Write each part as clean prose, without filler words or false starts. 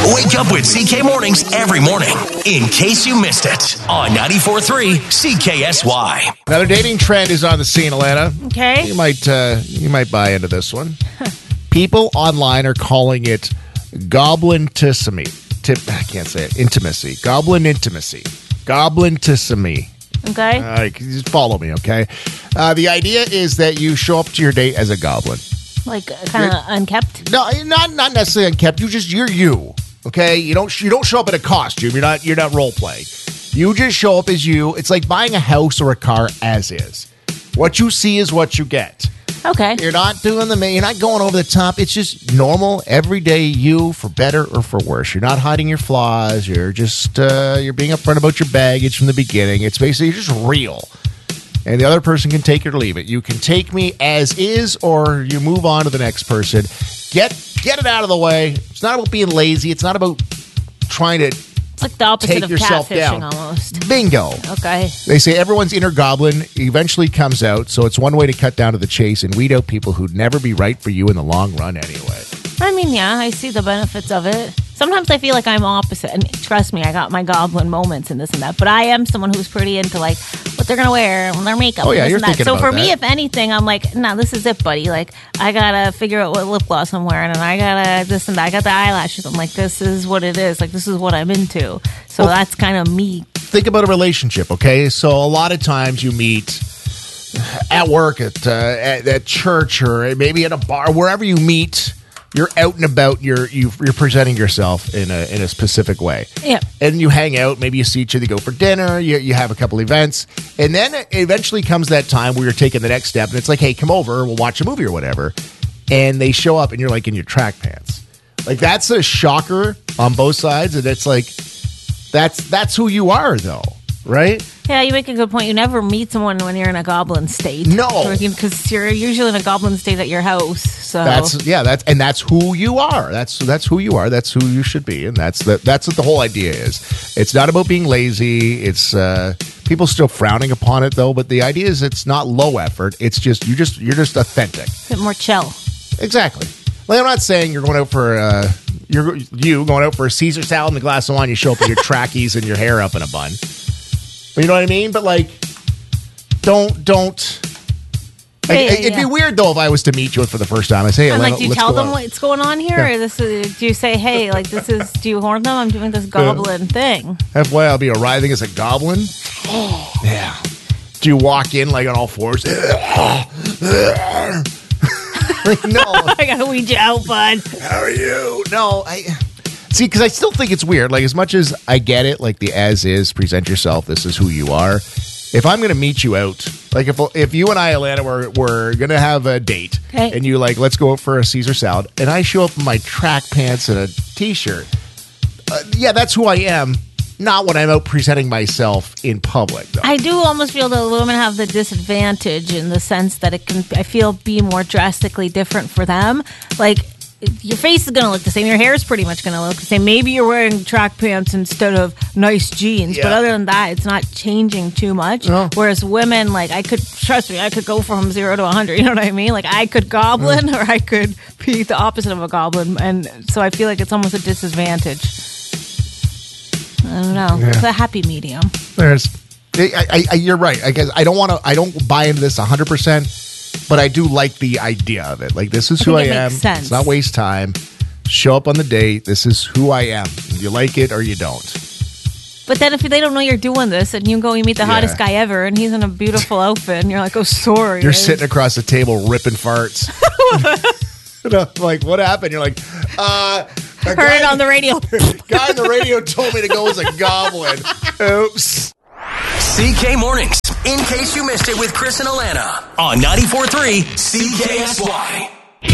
Wake up with CK Mornings every morning, in case you missed it, on 94.3 CKSY. Another dating trend is on the scene, Alana. Okay. You might buy into this one. People online are calling it goblin-tismy. I can't say it. Intimacy. Goblin intimacy. Goblin-tismy. Okay. Just follow me, okay? The idea is that you show up to your date as a goblin. Like kind of unkept? No, not necessarily unkept. You're you. Okay? You don't show up in a costume. You're not role playing. You just show up as you. It's like buying a house or a car as is. What you see is what you get. Okay. You're not doing you're not going over the top. It's just normal, everyday you, for better or for worse. You're not hiding your flaws. You're just you're being upfront about your baggage from the beginning. It's basically just real. And the other person can take it or leave it. You can take me as is, or you move on to the next person. Get it out of the way. It's not about being lazy. It's not about trying to It's like the opposite take of yourself catfishing down. almost. Bingo. Okay. They say everyone's inner goblin eventually comes out, so it's one way to cut down to the chase and weed out people who'd never be right for you in the long run anyway. I mean, yeah, I see the benefits of it. Sometimes I feel like I'm opposite. And trust me, I got my goblin moments and this and that. But I am someone who's pretty into like what they're going to wear and their makeup. Oh, yeah, and this you're and that. thinking So about for that. me, if anything, I'm like, no, this is it, buddy. Like, I got to figure out what lip gloss I'm wearing. And I got to this and that. I got the eyelashes. I'm like, this is what it is. Like, this is what I'm into. So that's kind of me. Think about a relationship, okay? So a lot of times you meet at work, at church, or maybe at a bar, wherever you meet. You're out and about. You're presenting yourself in a specific way. Yeah. And you hang out. Maybe you see each other, go for dinner. You have a couple events, and then it eventually comes that time where you're taking the next step, and it's like, hey, come over. We'll watch a movie or whatever. And they show up, and you're like in your track pants. Like that's a shocker on both sides, and it's like that's who you are, though, right? Yeah, you make a good point. You never meet someone when you're in a goblin state. No. Because you're usually in a goblin state at your house. So That's who you are. That's who you are. That's who you should be, and that's what the whole idea is. It's not about being lazy. It's people still frowning upon it though, but the idea is it's not low effort. It's just you're just authentic. a bit more chill. Exactly. Like, I'm not saying you're going out for going out for a Caesar salad and a glass of wine. You show up with your trackies and your hair up in a bun. You know what I mean? But like, don't. It'd be weird though if I was to meet you for the first time. I say, I'm Elena, like, do you let's tell go them out. what's going on here? Yeah. Or do you say, hey, like this is? Do you warn them? I'm doing this goblin thing. FYI, I'll be arriving as a goblin. Yeah. Do you walk in like on all fours? No. I gotta weed you out, bud. How are you? No, see, because I still think it's weird. Like, as much as I get it, like the as is, present yourself, this is who you are. If I'm going to meet you out, like if you and I, Alana, were going to have a date, okay, and you like, let's go out for a Caesar salad, and I show up in my track pants and a t-shirt, yeah, that's who I am. Not when I'm out presenting myself in public, though. I do almost feel that women have the disadvantage in the sense that it can, I feel, be more drastically different for them. Like, your face is going to look the same. Your hair is pretty much going to look the same. Maybe you're wearing track pants instead of nice jeans. Yeah. But other than that, it's not changing too much. No. Whereas women, like, trust me, I could go from 0 to 100. You know what I mean? Like, I could goblin or I could be the opposite of a goblin. And so I feel like it's almost a disadvantage. I don't know. Yeah. It's a happy medium. You're right. I guess I don't buy into this 100%, but I do like the idea of it. Like, this is who I think it am. makes sense. It's not waste time. Show up on the date. This is who I am. You like it or you don't. But then if they don't know you're doing this and you meet the hottest guy ever and he's in a beautiful outfit and you're like, oh, sorry. You're sitting across the table ripping farts. And I'm like, what happened? You're like, heard it on the radio. Guy on the radio told me to go as a goblin. Oops. CK Mornings, in case you missed it, with Chris and Alana on 94.3 CKSY.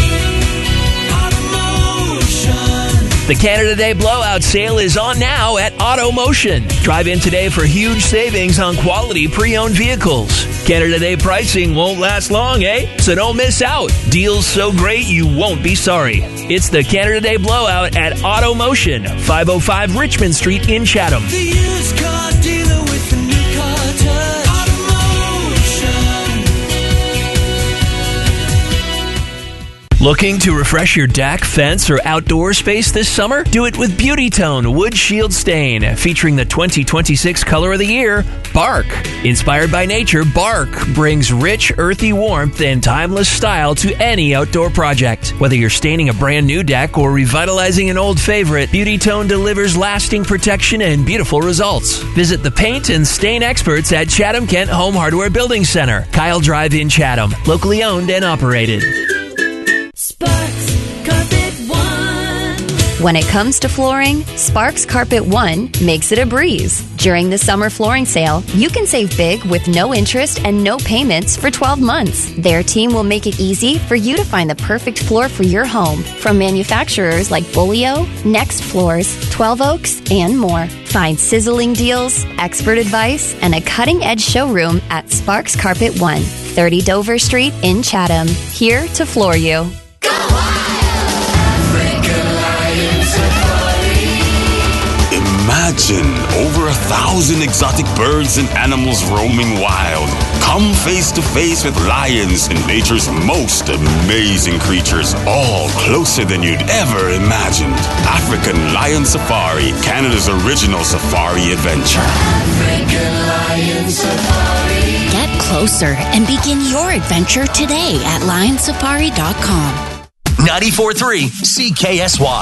The Canada Day Blowout Sale is on now at AutoMotion. Drive in today for huge savings on quality pre-owned vehicles. Canada Day pricing won't last long, eh? So don't miss out. Deals so great you won't be sorry. It's the Canada Day Blowout at AutoMotion, 505 Richmond Street in Chatham. The used car dealer with the new car touch. AutoMotion. Looking to refresh your deck, fence, or outdoor space this summer? Do it with Beauty Tone Wood Shield Stain, featuring the 2026 color of the year, Bark. Inspired by nature, Bark brings rich, earthy warmth and timeless style to any outdoor project. Whether you're staining a brand new deck or revitalizing an old favorite, Beauty Tone delivers lasting protection and beautiful results. Visit the paint and stain experts at Chatham Kent Home Hardware Building Center, Kyle Drive in Chatham, locally owned and operated. Sparks Carpet One. When it comes to flooring, Sparks Carpet One makes it a breeze. During the summer flooring sale, you can save big with no interest and no payments for 12 months. Their team will make it easy for you to find the perfect floor for your home from manufacturers like Bolio, Next Floors, 12 Oaks, and more. Find sizzling deals, expert advice, and a cutting-edge showroom at Sparks Carpet One, 30 Dover Street in Chatham. Here to floor you. Imagine over 1,000 exotic birds and animals roaming wild. Come face to face with lions and nature's most amazing creatures, all closer than you'd ever imagined. African Lion Safari, Canada's original safari adventure. African Lion Safari. Get closer and begin your adventure today at lionsafari.com. 94.3 CKSY.